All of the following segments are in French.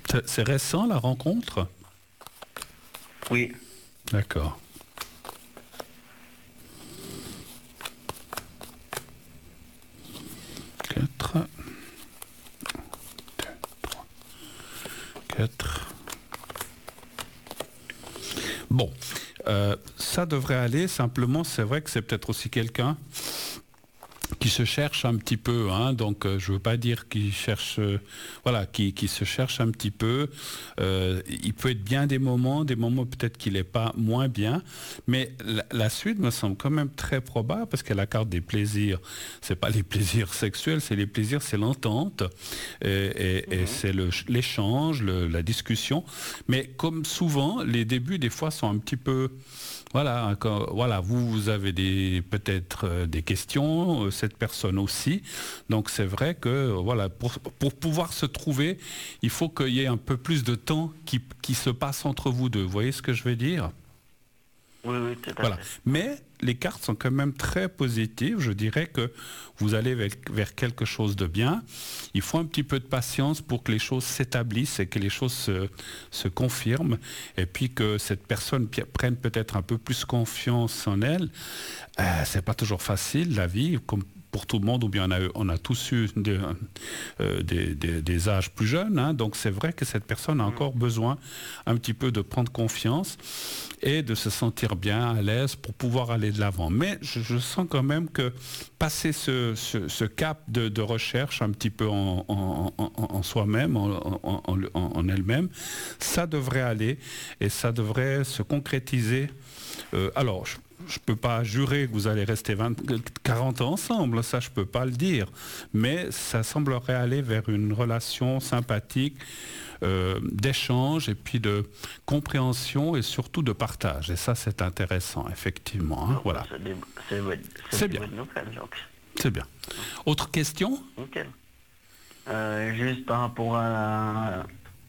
C'est récent la rencontre? Oui. D'accord. Quatre. 4. Bon, ça devrait aller. Simplement, c'est vrai que c'est peut-être aussi quelqu'un qui se cherche un petit peu, hein, donc je veux pas dire qu'il cherche, voilà, qui se cherche un petit peu. Il peut être bien des moments peut-être qu'il est pas moins bien, mais la suite me semble quand même très probable parce que la carte des plaisirs, c'est pas les plaisirs sexuels, c'est les plaisirs, c'est l'entente et c'est l'échange, la discussion. Mais comme souvent, les débuts des fois sont un petit peu voilà, voilà, vous avez peut-être des questions, cette personne aussi. Donc c'est vrai que voilà, pour pouvoir se trouver, il faut qu'il y ait un peu plus de temps qui se passe entre vous deux. Vous voyez ce que je veux dire? Oui, tout à Voilà. fait. Mais les cartes sont quand même très positives. Je dirais que vous allez vers quelque chose de bien. Il faut un petit peu de patience pour que les choses s'établissent et que les choses se confirment. Et puis que cette personne prenne peut-être un peu plus confiance en elle. C'est pas toujours facile, la vie, comme pour tout le monde, ou bien on a tous eu des âges plus jeunes, hein, donc c'est vrai que cette personne a encore besoin un petit peu de prendre confiance et de se sentir bien, à l'aise pour pouvoir aller de l'avant. Mais je sens quand même que passer ce cap de recherche un petit peu en soi-même, en elle-même, ça devrait aller et ça devrait se concrétiser. Alors, je ne peux pas jurer que vous allez rester 40 ans ensemble, ça je ne peux pas le dire, mais ça semblerait aller vers une relation sympathique, d'échange et puis de compréhension et surtout de partage. Et ça c'est intéressant, effectivement. Hein, voilà. C'est bien. C'est bien. Autre question? Nickel. Juste par rapport à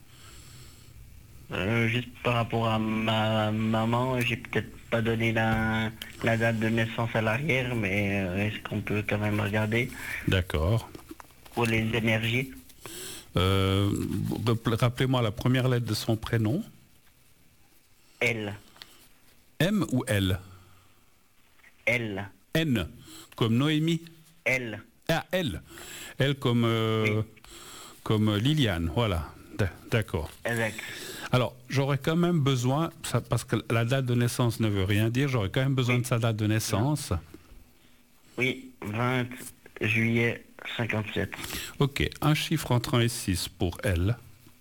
ma maman, j'ai peut-être pas donné la date de naissance à l'arrière, mais est-ce qu'on peut quand même regarder? D'accord. Pour les énergies. Rappelez-moi la première lettre de son prénom. L. M ou L? L. N, comme Noémie. L. Ah, L. L comme, oui. Comme Liliane, voilà. D'accord. Exact. Alors, j'aurais quand même besoin, parce que la date de naissance ne veut rien dire, j'aurais quand même besoin de sa date de naissance. Oui, 20 juillet 57. Ok, un chiffre entre 1 et 6 pour elle.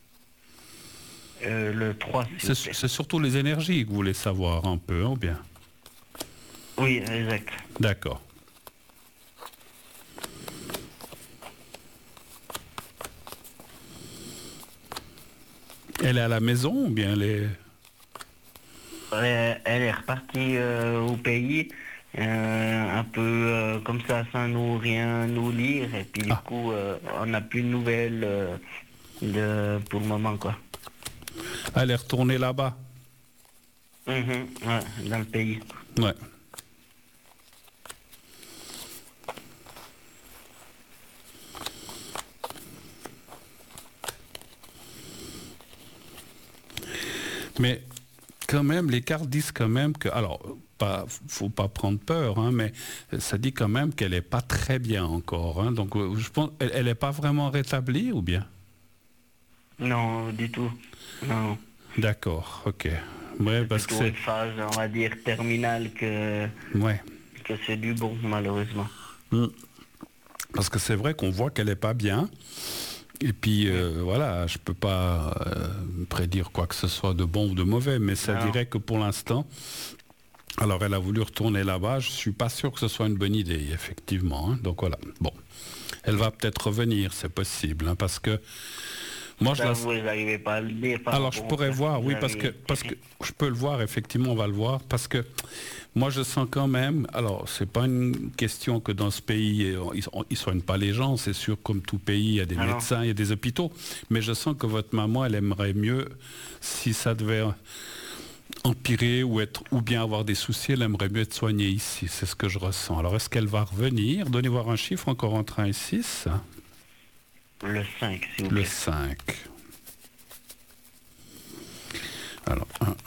Le 3. C'est surtout les énergies que vous voulez savoir un peu, ou bien? Oui, exact. D'accord. Elle est à la maison ou bien elle est... Elle est repartie au pays, un peu comme ça, sans nous rien nous lire. Et puis du coup, on n'a plus de nouvelles pour le moment, quoi. Elle est retournée là-bas? Ouais, dans le pays. Ouais. Mais quand même, les cartes disent quand même que, alors, faut pas prendre peur, hein, mais ça dit quand même qu'elle est pas très bien encore. Hein, donc, je pense, elle est pas vraiment rétablie ou bien? Non, du tout. Non. D'accord, ok. Ouais, parce que c'est une phase, on va dire, terminale que c'est du bon, malheureusement. Parce que c'est vrai qu'on voit qu'elle est pas bien. Et puis voilà, je peux pas prédire quoi que ce soit de bon ou de mauvais, mais ça dirait que pour l'instant, alors elle a voulu retourner là-bas, je suis pas sûr que ce soit une bonne idée, effectivement. Hein, donc voilà, bon, elle va peut-être revenir, c'est possible, hein, parce que moi vous n'arrivez pas à le dire. Alors je pourrais voir, oui, parce que je peux le voir, effectivement, on va le voir, parce que moi je sens quand même, alors c'est pas une question que dans ce pays, ils soignent pas les gens, c'est sûr, comme tout pays, il y a des médecins, il y a des hôpitaux, mais je sens que votre maman, elle aimerait mieux, si ça devait empirer ou bien avoir des soucis, elle aimerait mieux être soignée ici, c'est ce que je ressens. Alors est-ce qu'elle va revenir? Donnez voir un chiffre encore entre 1 et 6. Le 5, s'il vous plaît. Le 5. Alors, 1,